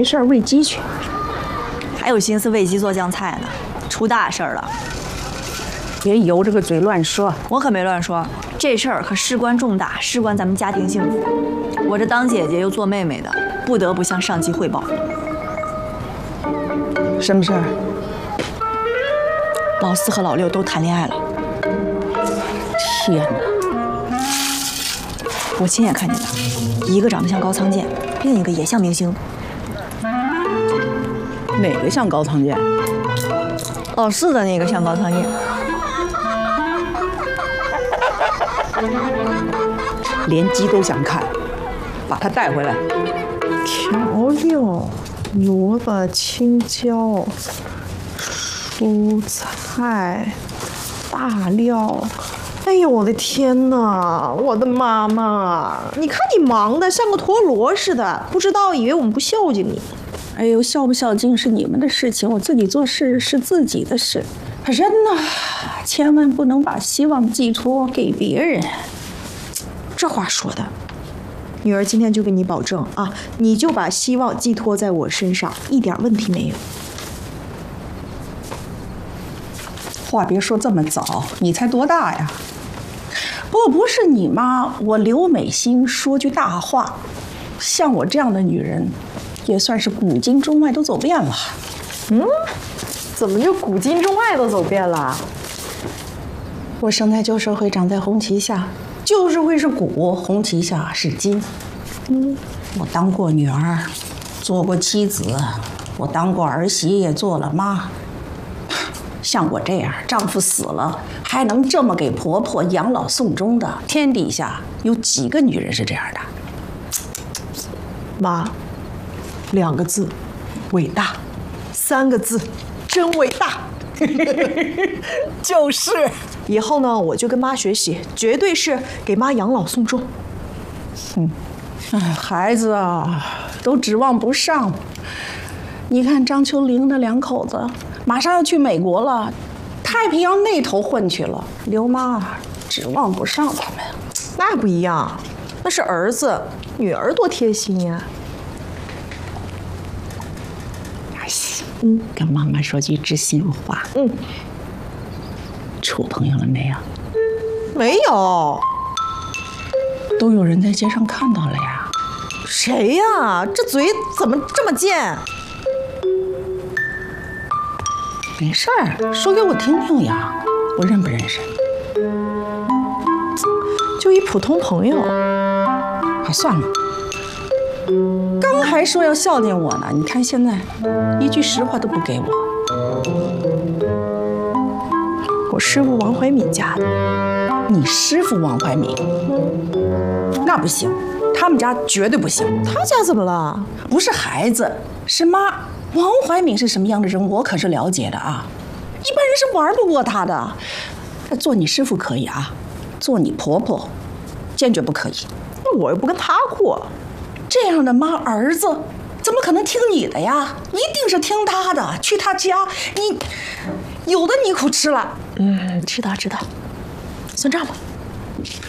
没事喂鸡去。 还有心思喂鸡做酱菜呢，出大事儿了！ 别由着个嘴乱说。 我可没乱说，这事儿可事关重大，事关咱们家庭幸福。我这当姐姐又做妹妹的，不得不向上级汇报。 什么事儿？ 老四和老六都谈恋爱了。 天哪！ 我亲眼看见的，一个长得像高仓健，另一个也像明星。 哪个像高仓健？ 老四的那个像高仓健。 连鸡都想看，把他带回来。 调料：萝卜、青椒、蔬菜、大料。哎呦我的天哪！我的妈妈，你看你忙的像个陀螺似的，不知道以为我们不孝敬你。 哎呦，孝不孝敬是你们的事情，我自己做事是自己的事。人呐，千万不能把希望寄托给别人。 这话说的，女儿今天就跟你保证啊，你就把希望寄托在我身上，一点问题没有。 话别说这么早，你才多大呀？不过不是你妈，我刘美心说句大话，像我这样的女人，也算是古今中外都走遍了。 怎么就古今中外都走遍了？ 我生在旧社会，长在红旗下，旧社会是古，红旗下是今。我当过女儿，做过妻子，我当过儿媳，也做了妈。像我这样，丈夫死了还能这么给婆婆养老送终的，天底下有几个女人是这样的？ 妈，2个字，伟大；3个字，真伟大。 就是， 以后呢，我就跟妈学习，绝对是给妈养老送终。 哎，孩子啊，都指望不上。你看张秋玲那2口子，马上要去美国了，太平洋那头混去了。刘妈指望不上他们。 那不一样，那是儿子，女儿多贴心呀。 跟妈妈说句知心话。处朋友了没有？ 没有。 都有人在街上看到了呀。 谁呀？这嘴怎么这么贱？ 没事儿，说给我听听呀。我认不认识？ 就一普通朋友。 算了。刚还说要孝敬我呢，你看现在一句实话都不给我。 我师傅王怀敏家的。 你师傅王怀敏？那不行，他们家绝对不行。 他家怎么了？ 不是孩子，是妈。王怀敏是什么样的人，我可是了解的啊。一般人是玩不过他的。做你师傅可以啊，做你婆婆，坚决不可以。 那我又不跟他过。 这样的妈儿子怎么可能听你的呀？一定是听他的。去他家，你有的你苦吃了。 知道。算账吧。